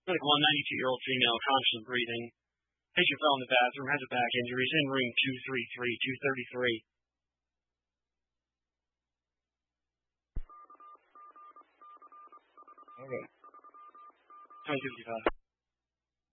Clinical 92-year-old female, conscious of breathing. Patient fell in the bathroom, has a back injuries, in room 233, 233. Okay. 2255.